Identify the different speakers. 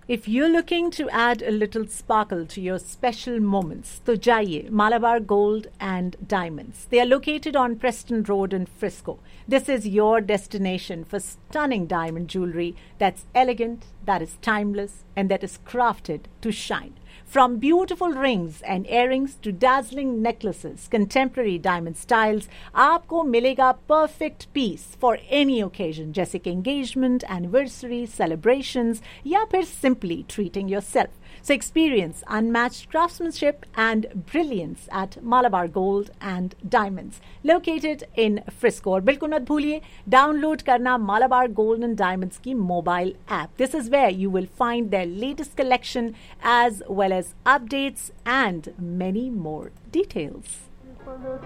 Speaker 1: If you're looking to add a little sparkle to your special moments, तो जाइए Malabar Gold and Diamonds. They are located on Preston Road in Frisco. This is your destination for stunning diamond jewelry that's elegant, that is timeless, and that is crafted to shine. From beautiful rings and earrings to dazzling necklaces, contemporary diamond styles, आपको मिलेगा perfect piece for any occasion, जैसे कि engagement, anniversary, celebrations, या फिर simply treating yourself. So experience unmatched craftsmanship and brilliance at Malabar Gold and Diamonds, located in Frisco. और बिल्कुल मत भूलिए डाउनलोड करना Malabar Gold and Diamonds की mobile app. This is where you will find their latest collection as well as updates and many more details.